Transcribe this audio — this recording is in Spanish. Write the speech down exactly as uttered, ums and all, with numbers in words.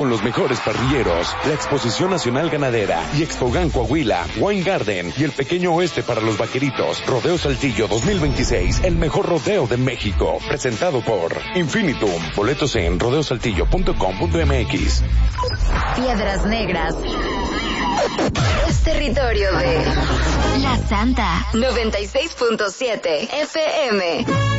con los mejores parrilleros, la Exposición Nacional Ganadera y Expogan Coahuila, Wine Garden y el Pequeño Oeste para los vaqueritos. Rodeo Saltillo dos mil veintiséis, el mejor rodeo de México. Presentado por Infinitum. Boletos en rodeo saltillo punto com punto m x. Piedras Negras es territorio de La Santa noventa y seis punto siete F M.